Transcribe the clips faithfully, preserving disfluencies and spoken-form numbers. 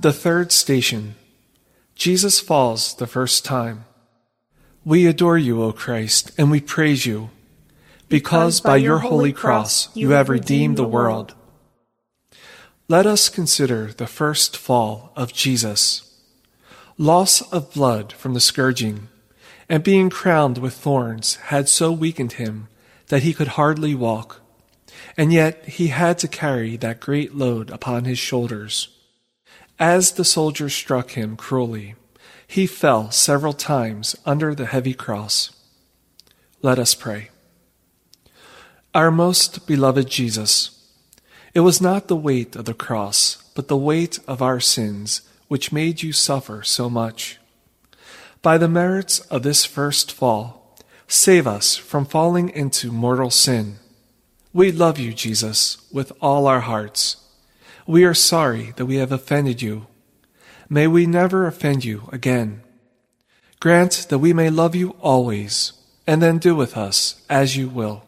The third station. Jesus falls the first time. We adore you, O Christ, and we praise you, because by your holy cross you have redeemed the world. Let us consider the first fall of Jesus. Loss of blood from the scourging, and being crowned with thorns had so weakened him that he could hardly walk, and yet he had to carry that great load upon his shoulders. As the soldiers struck him cruelly, he fell several times under the heavy cross. Let us pray. Our most beloved Jesus, it was not the weight of the cross, but the weight of our sins which made you suffer so much. By the merits of this first fall, save us from falling into mortal sin. We love you, Jesus, with all our hearts. We are sorry that we have offended you. May we never offend you again. Grant that we may love you always, and then do with us as you will.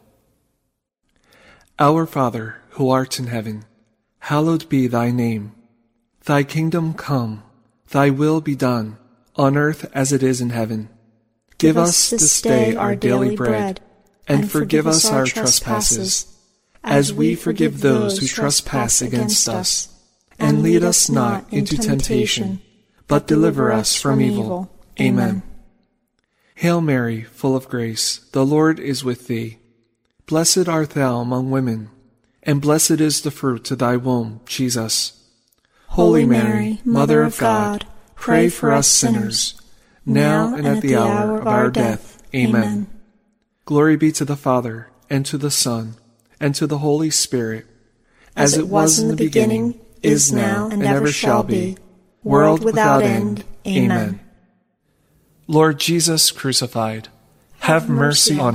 Our Father, who art in heaven, hallowed be thy name. Thy kingdom come, thy will be done, on earth as it is in heaven. Give us this day our daily bread, and forgive us our trespasses, as we forgive those who trespass against us. And lead us not into temptation, but deliver us from evil. Amen. Hail Mary, full of grace, the Lord is with thee. Blessed art thou among women, and blessed is the fruit of thy womb, Jesus. Holy Mary, Mother of God, pray for us sinners, now and at the hour of our death. Amen. Glory be to the Father, and to the Son, and to the Holy Spirit, as it was in the beginning, is now, and ever shall be, world without end. Amen. Lord Jesus crucified, have mercy on